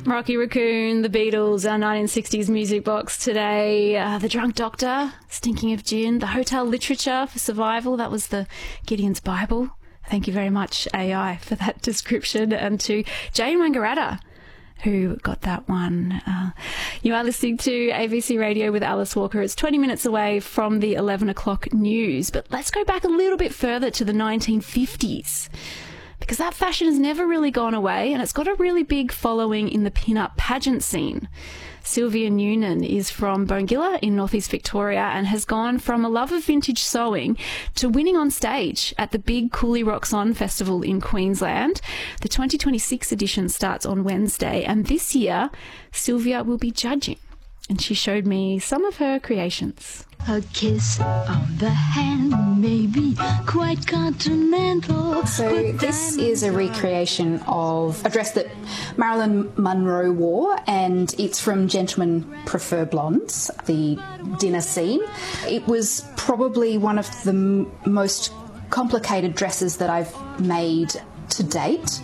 Rocky Raccoon, The Beatles, our 1960s music box today. The Drunk Doctor, Stinking of Gin, the Hotel Literature for Survival. That was the Gideon's Bible. Thank you very much, AI, for that description. And to Jane Wangaratta, who got that one. You are listening to ABC Radio with Alice Walker. It's 20 minutes away from the 11 o'clock news. But let's go back a little bit further to the 1950s. Because that fashion has never really gone away, and it's got a really big following in the pin-up pageant scene. Sylvia Noonan is from Bongilla in northeast Victoria and has gone from a love of vintage sewing to winning on stage at the big Cooley Rocks On Festival in Queensland. The 2026 edition starts on Wednesday, and this year Sylvia will be judging. And she showed me some of her creations. A kiss on the hand may be quite continental. So this is a recreation of a dress that Marilyn Monroe wore, and it's from Gentlemen Prefer Blondes, the dinner scene. It was probably one of the most complicated dresses that I've made to date.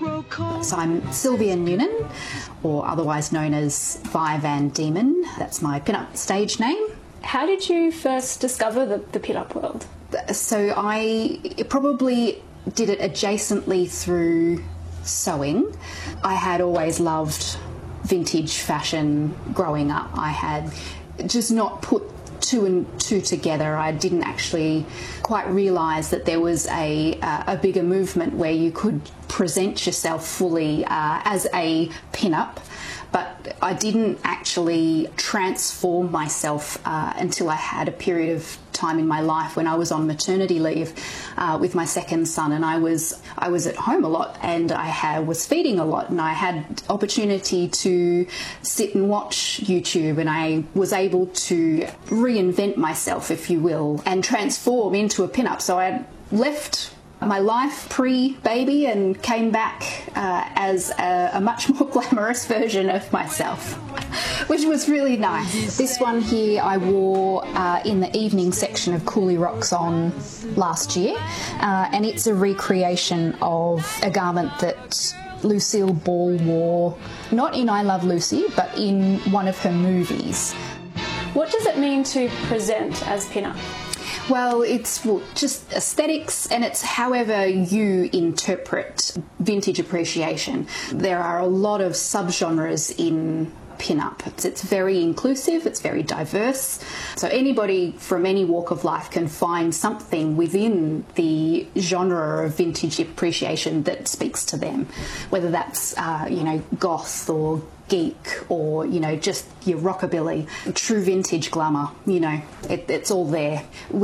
So I'm Sylvia Noonan, or otherwise known as Vi Van Diemen. That's my pin-up stage name. How did you first discover the pin-up world? So I probably did it adjacently through sewing. I had always loved vintage fashion growing up. I had just not put two and two together. I didn't actually quite realise that there was a bigger movement where you could present yourself fully as a pin-up. But I didn't actually transform myself until I had a period of time in my life when I was on maternity leave with my second son, and I was at home a lot, and I was feeding a lot, and I had opportunity to sit and watch YouTube, and I was able to reinvent myself, if you will, and transform into a pin-up. So I left my life pre-baby and came back as a much more glamorous version of myself, which was really nice. This one here I wore in the evening section of Cooley Rocks On last year, and it's a recreation of a garment that Lucille Ball wore, not in I Love Lucy, but in one of her movies. What does it mean to present as pin-up? Well, it's just aesthetics, and it's however you interpret vintage appreciation. There are a lot of subgenres in pin-up. It's very inclusive, it's very diverse. So anybody from any walk of life can find something within the genre of vintage appreciation that speaks to them, whether that's, goth or geek, or just your rockabilly, true vintage glamour. It's all there.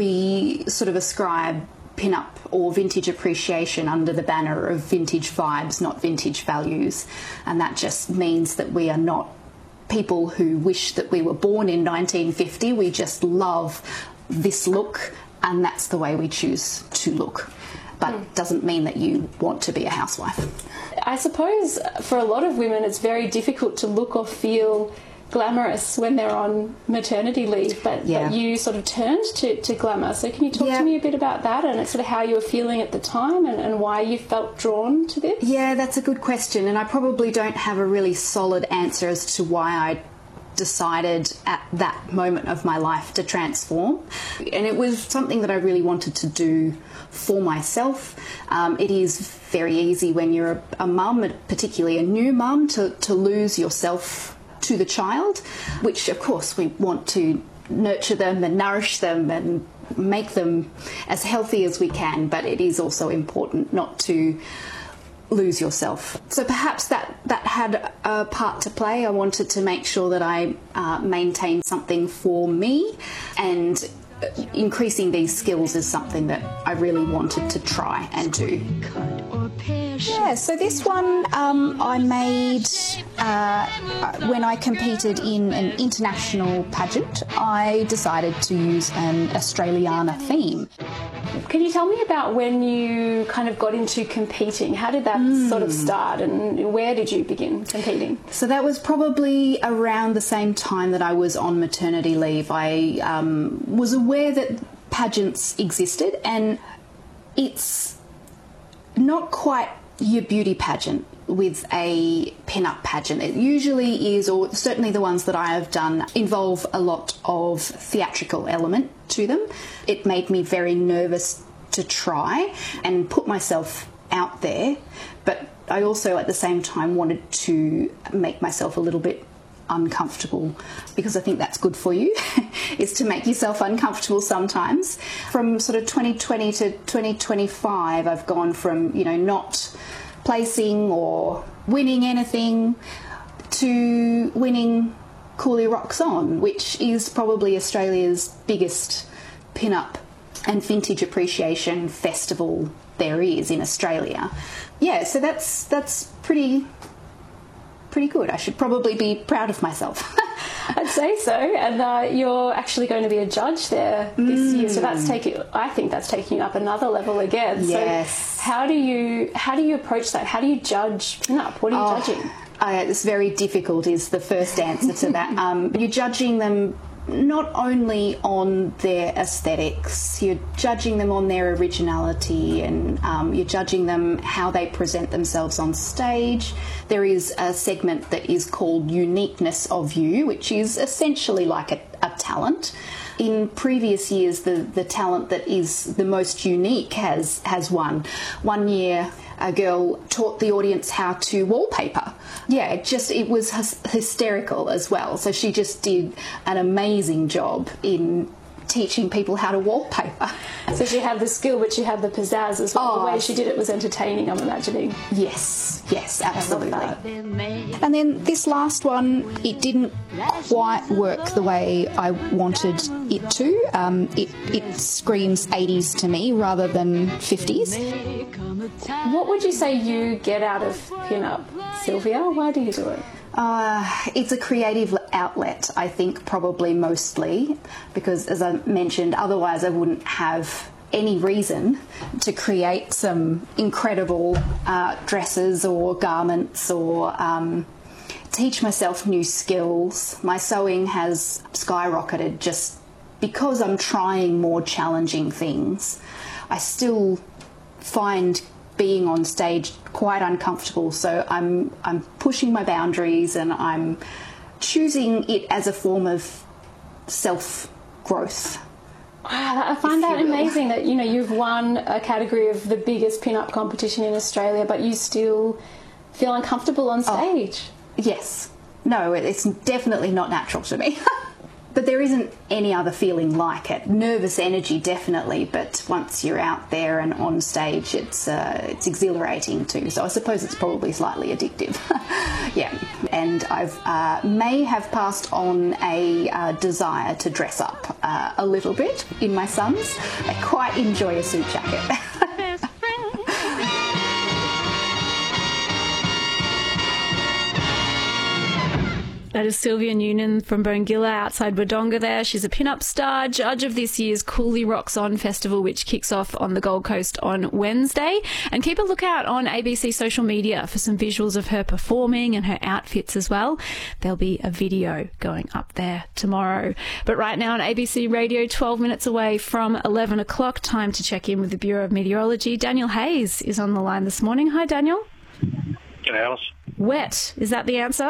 We sort of ascribe pin-up or vintage appreciation under the banner of vintage vibes, not vintage values, and that just means that we are not people who wish that we were born in 1950. We just love this look, and that's the way we choose to look. But it doesn't mean that you want to be a housewife. I suppose for a lot of women it's very difficult to look or feel glamorous when they're on maternity leave, but you sort of turned to glamour. So can you talk to me a bit about that and sort of how you were feeling at the time and why you felt drawn to this? Yeah, that's a good question, and I probably don't have a really solid answer as to why I decided at that moment of my life to transform. And it was something that I really wanted to do for myself. It is very easy when you're a mum, particularly a new mum, to lose yourself to the child, which of course we want to nurture them and nourish them and make them as healthy as we can, but it is also important not to lose yourself. So perhaps that had a part to play. I wanted to make sure that I maintained something for me, and increasing these skills is something that I really wanted to try and do. Yeah, so this one I made when I competed in an international pageant. I decided to use an Australiana theme. Can you tell me about when you kind of got into competing? How did that sort of start, and where did you begin competing? So that was probably around the same time that I was on maternity leave. I was aware that pageants existed, and it's not quite your beauty pageant with a pin-up pageant. It usually is, or certainly the ones that I have done, involve a lot of theatrical element to them. It made me very nervous to try and put myself out there, but I also at the same time wanted to make myself a little bit uncomfortable, because I think that's good for you is to make yourself uncomfortable sometimes. From sort of 2020 to 2025, I've gone from, you know, not placing or winning anything to winning Cooley Rocks On, which is probably Australia's biggest pin-up and vintage appreciation festival there is in Australia. Yeah, so that's pretty good. I should probably be proud of myself. I'd say so. And you're actually going to be a judge there this year, so I think that's taking you up another level again. Yes. So how do you approach that? How do you judge pin-up? What are you judging? It's very difficult is the first answer to that. You're judging them not only on their aesthetics, you're judging them on their originality, and you're judging them how they present themselves on stage. There is a segment that is called Uniqueness of You, which is essentially like a talent. In previous years, the talent that is the most unique has won. One year, a girl taught the audience how to wallpaper. Yeah, it was hysterical as well. So she just did an amazing job in teaching people how to wallpaper. So she had the skill, but she had the pizzazz as well. The way she did it was entertaining, I'm imagining. Yes, absolutely. And then this last one, it didn't quite work the way I wanted it to. It screams 80s to me rather than 50s. What would you say you get out of pin-up, Sylvia? Why do you do it? It's a creative outlet, I think, probably mostly, because as I mentioned, otherwise I wouldn't have any reason to create some incredible dresses or garments or teach myself new skills. My sewing has skyrocketed just because I'm trying more challenging things. I still find being on stage quite uncomfortable, so I'm pushing my boundaries, and I'm choosing it as a form of self-growth. Wow, I find that amazing that, you know, you've won a category of the biggest pin-up competition in Australia, but you still feel uncomfortable on stage. Yes. No, it's definitely not natural to me. But there isn't any other feeling like it. Nervous energy, definitely, but once you're out there and on stage, it's exhilarating too. So I suppose it's probably slightly addictive. Yeah, and I may have passed on a desire to dress up a little bit in my sons. I quite enjoy a suit jacket. That is Sylvia Noonan from Bongilla outside Wodonga there. She's a pin-up star, judge of this year's Cooley Rocks On Festival, which kicks off on the Gold Coast on Wednesday. And keep a lookout on ABC social media for some visuals of her performing and her outfits as well. There'll be a video going up there tomorrow. But right now on ABC Radio, 12 minutes away from 11 o'clock, time to check in with the Bureau of Meteorology. Daniel Hayes is on the line this morning. Hi, Daniel. G'day, Alice. Wet, is that the answer?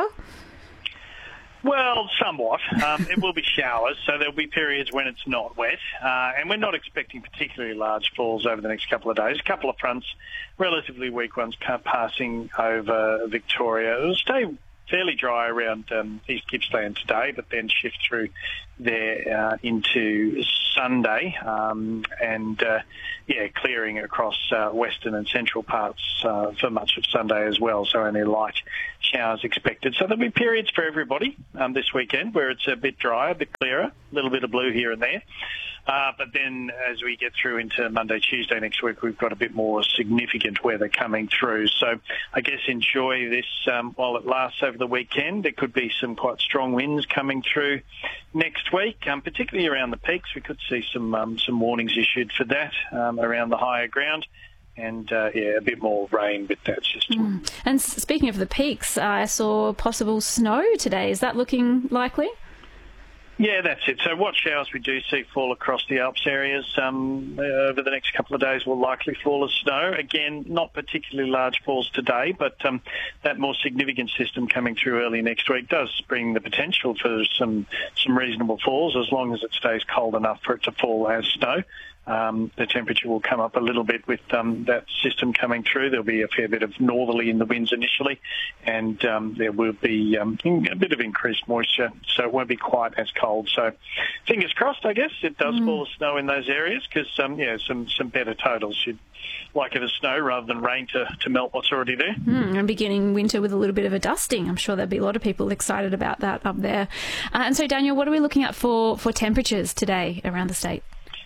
Well, somewhat. It will be showers, so there'll be periods when it's not wet. And we're not expecting particularly large falls over the next couple of days. A couple of fronts, relatively weak ones, passing over Victoria. It'll stay fairly dry around East Gippsland today, but then shift through there into Sunday and clearing across western and central parts for much of Sunday as well, so only light showers expected. So there'll be periods for everybody this weekend where it's a bit drier, a bit clearer, a little bit of blue here and there. But then as we get through into Monday, Tuesday next week, we've got a bit more significant weather coming through. So I guess enjoy this while it lasts over the weekend. There could be some quite strong winds coming through next week, particularly around the peaks. We could see some warnings issued for that around the higher ground. And, a bit more rain with that system. And speaking of the peaks, I saw possible snow today. Is that looking likely? Yeah, that's it. So what showers we do see fall across the Alps areas over the next couple of days will likely fall as snow. Again, not particularly large falls today, but that more significant system coming through early next week does bring the potential for some reasonable falls as long as it stays cold enough for it to fall as snow. The temperature will come up a little bit with that system coming through. There'll be a fair bit of northerly in the winds initially, and there will be a bit of increased moisture, so it won't be quite as cold. So fingers crossed, I guess. It does fall as snow in those areas because, some better totals. You'd like it as snow rather than rain to melt what's already there. And beginning winter with a little bit of a dusting. I'm sure there'll be a lot of people excited about that up there. And so, Daniel, what are we looking at for temperatures today around the state?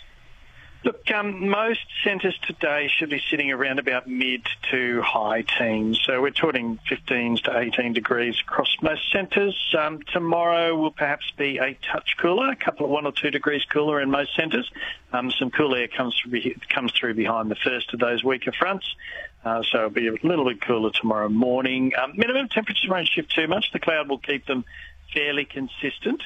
Look, most centres today should be sitting around about mid to high teens. So we're talking 15 to 18 degrees across most centres. Tomorrow will perhaps be a touch cooler, a couple of 1 or 2 degrees cooler in most centres. Some cool air comes through behind the first of those weaker fronts. So it'll be a little bit cooler tomorrow morning. Minimum temperatures won't shift too much. The cloud will keep them fairly consistent.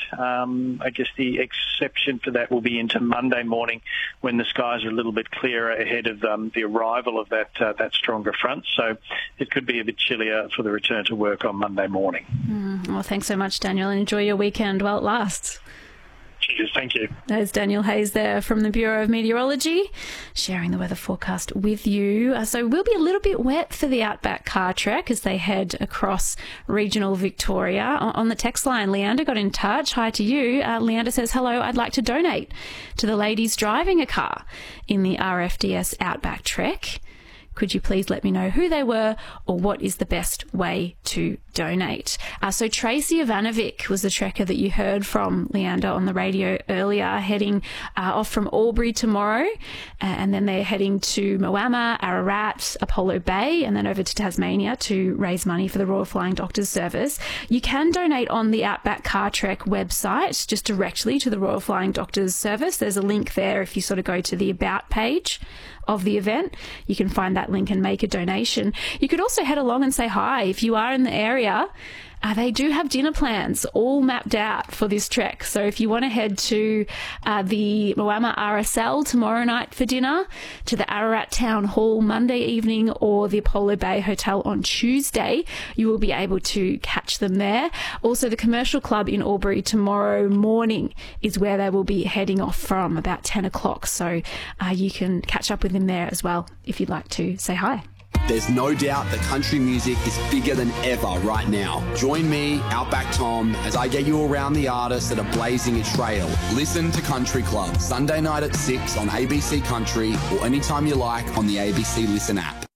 I guess the exception for that will be into Monday morning when the skies are a little bit clearer ahead of the arrival of that stronger front. So it could be a bit chillier for the return to work on Monday morning. Well, thanks so much, Daniel, and enjoy your weekend while it lasts. Cheers, thank you. There's Daniel Hayes there from the Bureau of Meteorology, sharing the weather forecast with you. So we'll be a little bit wet for the Outback car trek as they head across regional Victoria. On the text line, Leander got in touch. Hi to you. Leander says, hello, I'd like to donate to the ladies driving a car in the RFDS Outback trek. Could you please let me know who they were or what is the best way to donate? So Tracy Ivanovic was the trekker that you heard from, Leander, on the radio earlier, heading off from Albury tomorrow, and then they're heading to Moama, Ararat, Apollo Bay, and then over to Tasmania to raise money for the Royal Flying Doctors Service. You can donate on the Outback Car Trek website, just directly to the Royal Flying Doctors Service. There's a link there if you sort of go to the About page of the event. You can find that link and make a donation. You could also head along and say hi if you are in the area. They do have dinner plans all mapped out for this trek. So if you want to head to the Moama RSL tomorrow night for dinner, to the Ararat Town Hall Monday evening, or the Apollo Bay Hotel on Tuesday, you will be able to catch them there. Also, the Commercial Club in Albury tomorrow morning is where they will be heading off from, about 10 o'clock. So you can catch up with them there as well if you'd like to say hi. There's no doubt that country music is bigger than ever right now. Join me, Outback Tom, as I get you around the artists that are blazing a trail. Listen to Country Club, Sunday night at 6 on ABC Country, or anytime you like on the ABC Listen app.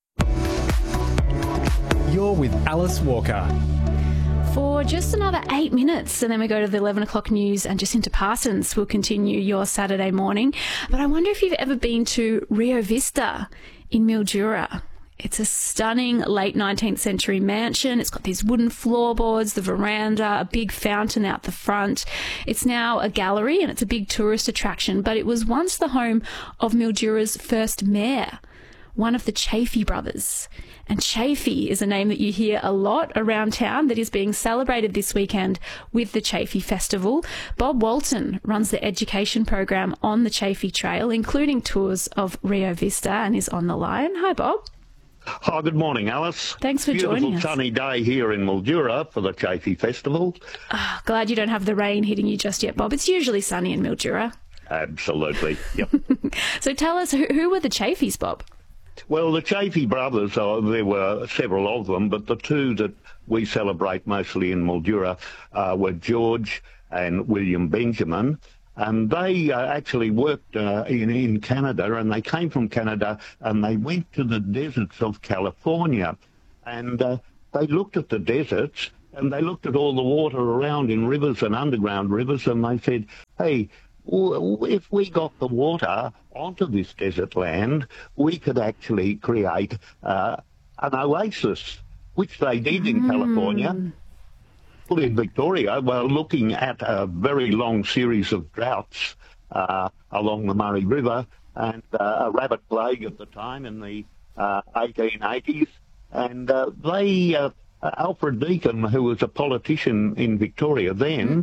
You're with Alice Walker. For just another 8 minutes, and then we go to the 11 o'clock news, and Jacinta Parsons will continue your Saturday morning. But I wonder if you've ever been to Rio Vista in Mildura. It's a stunning late 19th century mansion. It's got these wooden floorboards, the veranda, a big fountain out the front. It's now a gallery and it's a big tourist attraction, but it was once the home of Mildura's first mayor, one of the Chaffey brothers. And Chaffey is a name that you hear a lot around town that is being celebrated this weekend with the Chaffey Festival. Bob Walton runs the education program on the Chaffey Trail, including tours of Rio Vista, and is on the line. Hi, Bob. Hi, good morning, Alice. Thanks for joining us. Beautiful sunny day here in Mildura for the Chaffey Festival. Glad you don't have the rain hitting you just yet, Bob. It's usually sunny in Mildura. Absolutely, yep. So tell us, who were the Chaffeys, Bob? Well, the Chaffey brothers, there were several of them, but the two that we celebrate mostly in Mildura were George and William Benjamin. And they actually worked in Canada, and they came from Canada and they went to the deserts of California. And they looked at the deserts and they looked at all the water around in rivers and underground rivers, and they said, hey, if we got the water onto this desert land, we could actually create an oasis, which they did in California. In Victoria, we're looking at a very long series of droughts along the Murray River, and a rabbit plague at the time in the 1880s. And Alfred Deakin, who was a politician in Victoria then,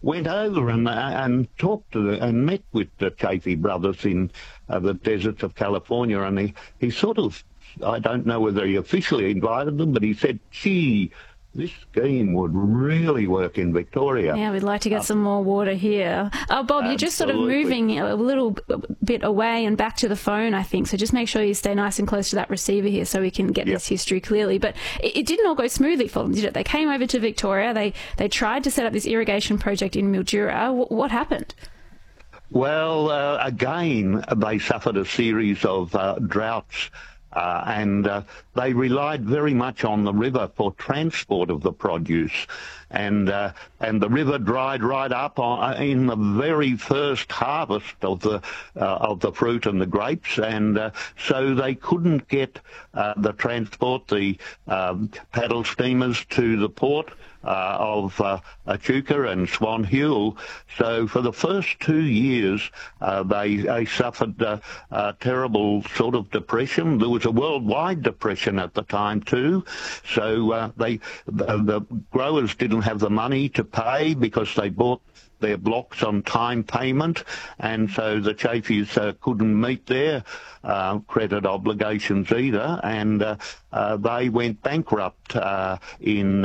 went over and talked to and met with the Chaffee brothers in the deserts of California, and he sort of, I don't know whether he officially invited them, but he said, gee, this scheme would really work in Victoria. Yeah, we'd like to get some more water here. Bob, you're just sort of moving a little bit away and back to the phone, I think, so just make sure you stay nice and close to that receiver here so we can get this history clearly. But it didn't all go smoothly for them, did it? They came over to Victoria, they tried to set up this irrigation project in Mildura. What happened? Well, again, they suffered a series of droughts. And they relied very much on the river for transport of the produce, and the river dried right up in the very first harvest of the fruit and the grapes, and so they couldn't get the transport, the paddle steamers to the port of Echuca and Swan Hill. So for the first 2 years, they suffered a terrible sort of depression. There was a worldwide depression at the time too. So the growers didn't have the money to pay because they bought their blocks on time payment, and so the Chafees couldn't meet their credit obligations either, and they went bankrupt in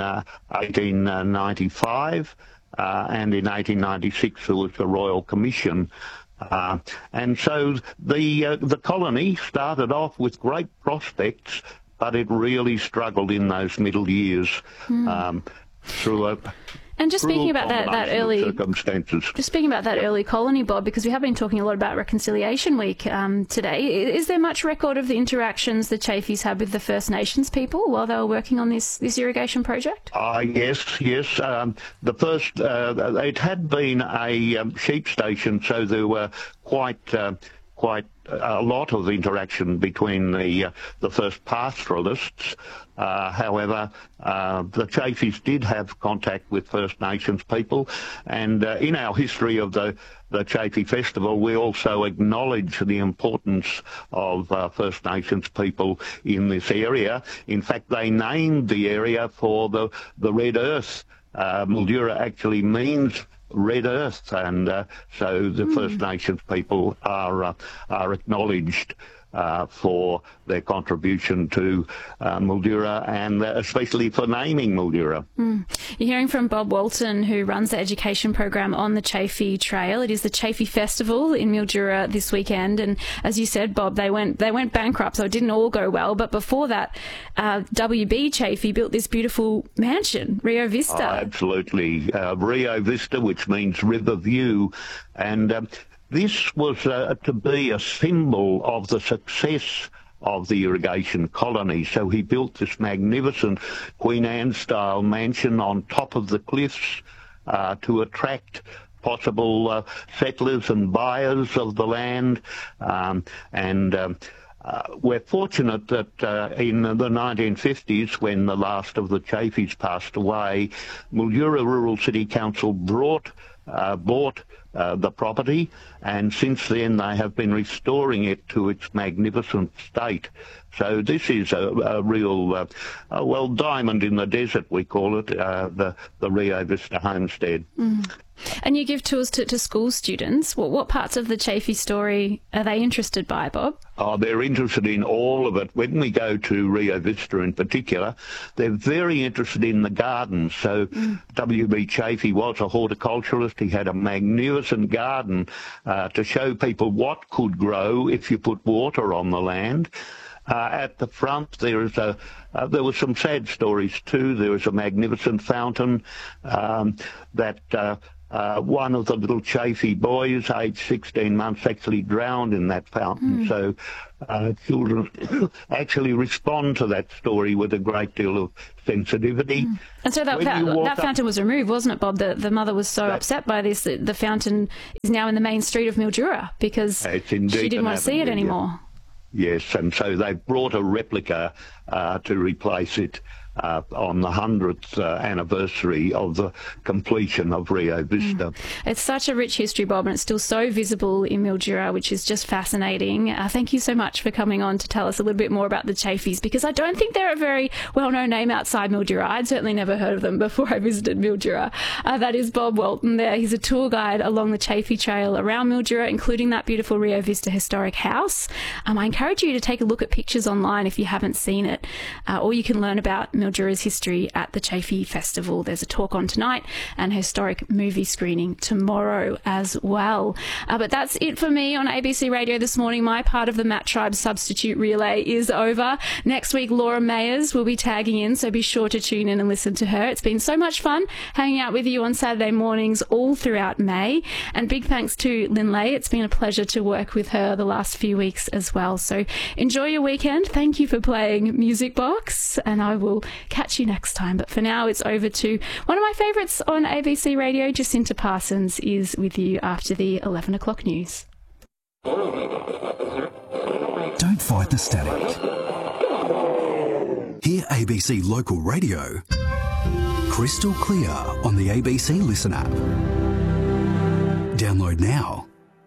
1895, and in 1896 there was the Royal Commission. And so the colony started off with great prospects, but it really struggled in those middle years through a And just speaking about that early circumstances. Just speaking about that early colony, Bob, because we have been talking a lot about Reconciliation Week today. Is there much record of the interactions the Chafees had with the First Nations people while they were working on this irrigation project? Yes. The first, it had been a sheep station, so there were quite a lot of interaction between the first pastoralists. However, the Chafees did have contact with First Nations people, and in our history of the Chaffee Festival, we also acknowledge the importance of First Nations people in this area. In fact, they named the area for the Red Earth. Mildura actually means Red Earth, and so the First Nations people are acknowledged for their contribution to Mildura, and especially for naming Mildura. You're hearing from Bob Walton, who runs the education program on the Chaffee Trail. It is the Chaffee Festival in Mildura this weekend, and as you said, Bob, they went bankrupt, so it didn't all go well. But before that, WB Chaffee built this beautiful mansion, Rio Vista. Absolutely, Rio Vista, which means river view, and this was to be a symbol of the success of the irrigation colony. So he built this magnificent Queen Anne-style mansion on top of the cliffs to attract possible settlers and buyers of the land. We're fortunate that in the 1950s, when the last of the Chafees passed away, Mildura Rural City Council bought the property, and since then they have been restoring it to its magnificent state. So this is a real, diamond in the desert, we call it, the Rio Vista homestead. And you give tours to school students. What parts of the Chaffee story are they interested by, Bob? Oh, they're interested in all of it. When we go to Rio Vista in particular, they're very interested in the gardens. So W.B. Chaffee was a horticulturalist. He had a magnificent garden to show people what could grow if you put water on the land. At the front, there were some sad stories too. There was a magnificent fountain that one of the little Chaffee boys, aged 16 months, actually drowned in that fountain. So children actually respond to that story with a great deal of sensitivity. And so that fountain was removed, wasn't it, Bob? The mother was so upset by this that the fountain is now in the main street of Mildura because she didn't want to see it anymore. Yes, and so they've brought a replica to replace it. on the 100th anniversary of the completion of Rio Vista. It's such a rich history, Bob, and it's still so visible in Mildura, which is just fascinating. Thank you so much for coming on to tell us a little bit more about the Chafies, because I don't think they're a very well-known name outside Mildura. I'd certainly never heard of them before I visited Mildura. That is Bob Walton there. He's a tour guide along the Chaffee Trail around Mildura, including that beautiful Rio Vista historic house. I encourage you to take a look at pictures online if you haven't seen it, or you can learn about Mildura's history at the Chaffee Festival. There's a talk on tonight and historic movie screening tomorrow as well. But that's it for me on ABC Radio this morning. My part of the Matt Tribe Substitute Relay is over. Next week, Laura Mayers will be tagging in, so be sure to tune in and listen to her. It's been so much fun hanging out with you on Saturday mornings all throughout May. And big thanks to Lynn Lay. It's been a pleasure to work with her the last few weeks as well. So enjoy your weekend. Thank you for playing Music Box, and I will catch you next time. But for now, it's over to one of my favourites on ABC Radio. Jacinta Parsons is with you after the 11 o'clock news. Don't fight the static. Hear ABC Local Radio crystal clear on the ABC Listen app. Download now.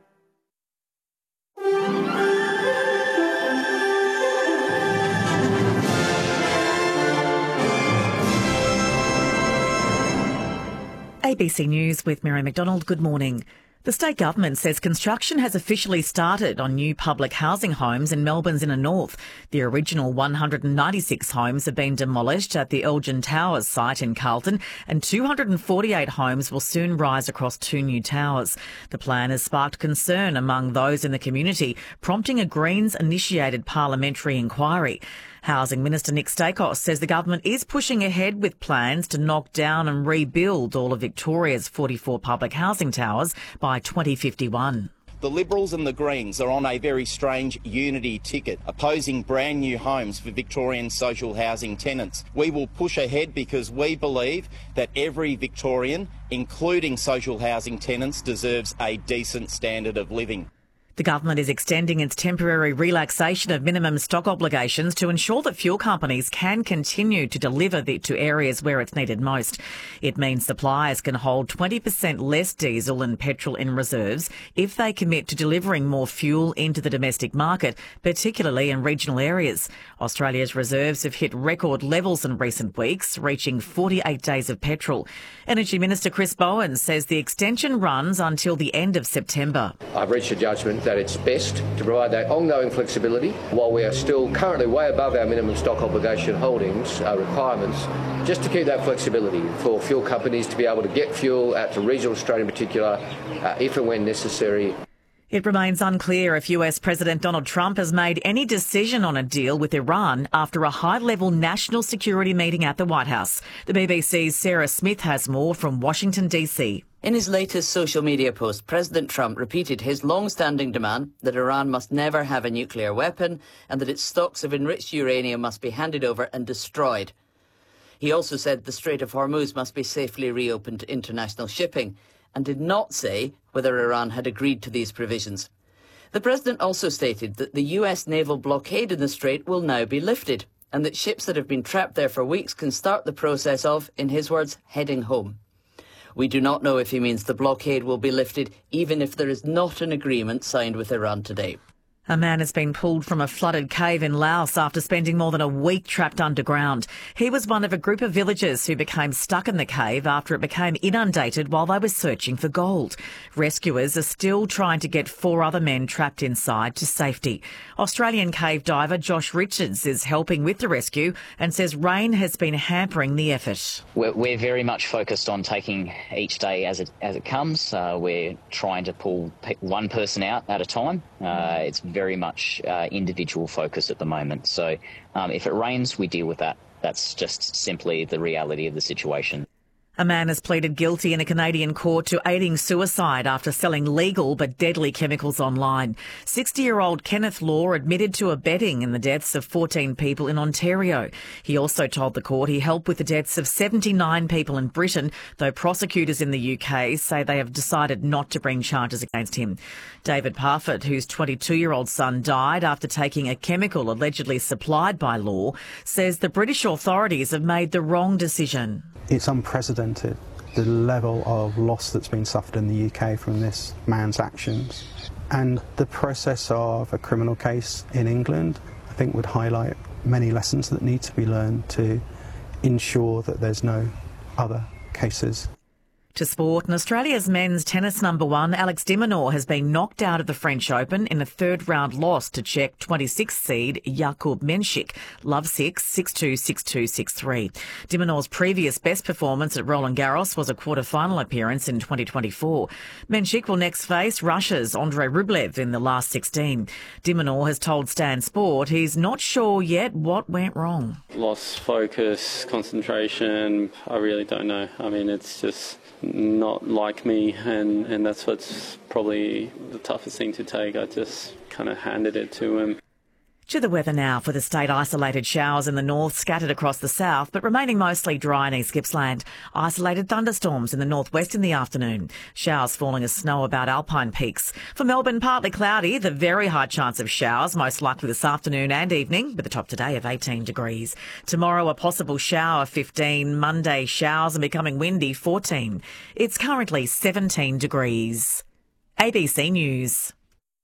ABC News with Mary McDonald. Good morning. The state government says construction has officially started on new public housing homes in Melbourne's inner north. The original 196 homes have been demolished at the Elgin Towers site in Carlton, and 248 homes will soon rise across two new towers. The plan has sparked concern among those in the community, prompting a Greens-initiated parliamentary inquiry. Housing Minister Nick Stakos says the government is pushing ahead with plans to knock down and rebuild all of Victoria's 44 public housing towers by 2051. The Liberals and the Greens are on a very strange unity ticket, opposing brand new homes for Victorian social housing tenants. We will push ahead because we believe that every Victorian, including social housing tenants, deserves a decent standard of living. The government is extending its temporary relaxation of minimum stock obligations to ensure that fuel companies can continue to deliver to areas where it's needed most. It means suppliers can hold 20% less diesel and petrol in reserves if they commit to delivering more fuel into the domestic market, particularly in regional areas. Australia's reserves have hit record levels in recent weeks, reaching 48 days of petrol. Energy Minister Chris Bowen says the extension runs until the end of September. I've reached a judgment that it's best to provide that ongoing flexibility while we are still currently way above our minimum stock obligation holdings requirements, just to keep that flexibility for fuel companies to be able to get fuel out to regional Australia in particular, if and when necessary. It remains unclear if US President Donald Trump has made any decision on a deal with Iran after a high-level national security meeting at the White House. The BBC's Sarah Smith has more from Washington, D.C. In his latest social media post, President Trump repeated his long-standing demand that Iran must never have a nuclear weapon and that its stocks of enriched uranium must be handed over and destroyed. He also said the Strait of Hormuz must be safely reopened to international shipping, and did not say whether Iran had agreed to these provisions. The president also stated that the US naval blockade in the strait will now be lifted, and that ships that have been trapped there for weeks can start the process of, in his words, heading home. We do not know if he means the blockade will be lifted, even if there is not an agreement signed with Iran today. A man has been pulled from a flooded cave in Laos after spending more than a week trapped underground. He was one of a group of villagers who became stuck in the cave after it became inundated while they were searching for gold. Rescuers are still trying to get 4 other men trapped inside to safety. Australian cave diver Josh Richards is helping with the rescue and says rain has been hampering the effort. We're very much focused on taking each day as it comes. We're trying to pull one person out at a time. It's very much individual focus at the moment. So if it rains, we deal with that. That's just simply the reality of the situation. A man has pleaded guilty in a Canadian court to aiding suicide after selling legal but deadly chemicals online. 60-year-old Kenneth Law admitted to abetting in the deaths of 14 people in Ontario. He also told the court he helped with the deaths of 79 people in Britain, though prosecutors in the UK say they have decided not to bring charges against him. David Parfitt, whose 22-year-old son died after taking a chemical allegedly supplied by Law, says the British authorities have made the wrong decision. It's unprecedented, the level of loss that's been suffered in the UK from this man's actions. And the process of a criminal case in England, I think, would highlight many lessons that need to be learned to ensure that there's no other cases. To sport, and Australia's men's tennis number one, Alex de Minaur, has been knocked out of the French Open in a third-round loss to Czech 26th seed Jakub Menšík, love 6, 6-2, 6-2, 6-3. De Minaur's previous best performance at Roland Garros was a quarter-final appearance in 2024. Menšík will next face Russia's Andrei Rublev in the last 16. De Minaur has told Stan Sport he's not sure yet what went wrong. Lost focus, concentration, I really don't know. I mean, it's just not like me, and that's what's probably the toughest thing to take. I just kind of handed it to him. To the weather now. For the state, isolated showers in the north, scattered across the south, but remaining mostly dry in East Gippsland. Isolated thunderstorms in the northwest in the afternoon. Showers falling as snow about alpine peaks. For Melbourne, partly cloudy, the very high chance of showers, most likely this afternoon and evening, with a top today of 18 degrees. Tomorrow, a possible shower, 15. Monday, showers and becoming windy, 14. It's currently 17 degrees. ABC News.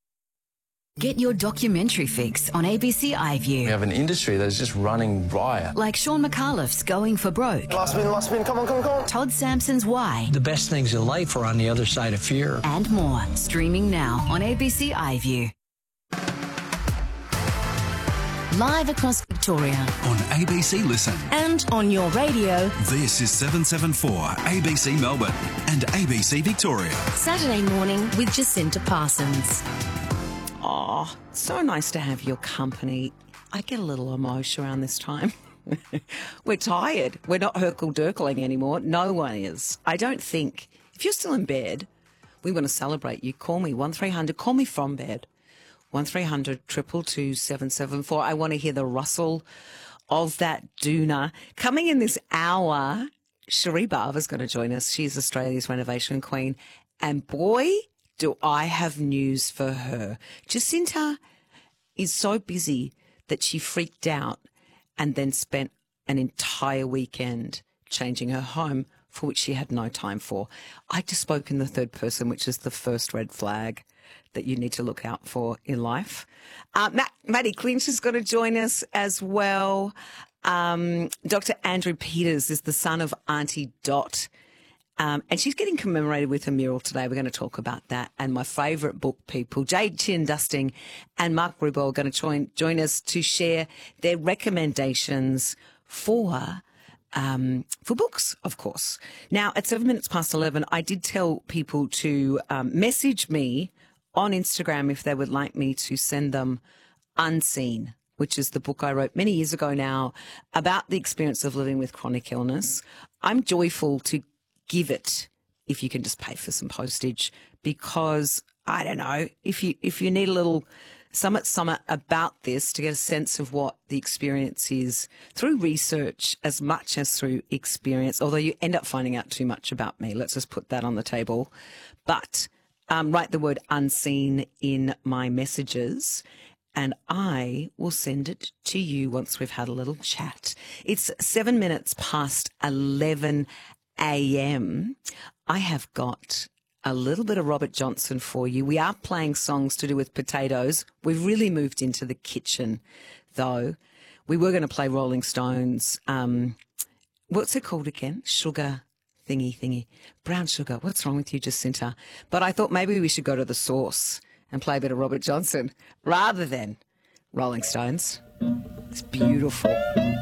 Get your documentary fix on ABC iView. We have an industry that is just running riot. Like Sean McAuliffe's Going for Broke. Last spin, come on. Todd Sampson's Why. The best things in life are on the other side of fear. And more. Streaming now on ABC iView. Live across Victoria. On ABC Listen. And on your radio. This is 774 ABC Melbourne and ABC Victoria. Saturday morning with Jacinta Parsons. Oh, so nice to have your company. I get a little emotional around this time. We're tired. We're not hurkle-durkling anymore. No one is. I don't think. If you're still in bed, we want to celebrate you. Call me 1300. Call me from bed. 1300 222 774. I want to hear the rustle of that doona. Coming in this hour, Cherie Barber's going to join us. She's Australia's renovation queen. And boy, do I have news for her. Jacinta is so busy that she freaked out and then spent an entire weekend changing her home, for which she had no time for. I just spoke in the third person, which is the first red flag that you need to look out for in life. Maddie Clinch is going to join us as well. Dr. Andrew Peters is the son of Auntie Dot. And she's getting commemorated with a mural today. We're going to talk about that. And my favourite book people, Jade Chin Dusting and Mark Rubel, are going to join us to share their recommendations for books, of course. Now, at 7 minutes past 11, I did tell people to message me on Instagram if they would like me to send them Unseen, which is the book I wrote many years ago now about the experience of living with chronic illness. I'm joyful to give it if you can just pay for some postage, because I don't know if you need a little summit about this to get a sense of what the experience is through research as much as through experience, although you end up finding out too much about me. Let's just put that on the table. But write the word unseen in my messages and I will send it to you once we've had a little chat. It's 7 minutes past 11 a.m. I have got a little bit of Robert Johnson for you. We are playing songs to do with potatoes. We've really moved into the kitchen, though. We were going to play Rolling Stones. What's it called again? Sugar thingy. Brown sugar. What's wrong with you, Jacinta? But I thought maybe we should go to the source and play a bit of Robert Johnson rather than Rolling Stones. It's beautiful.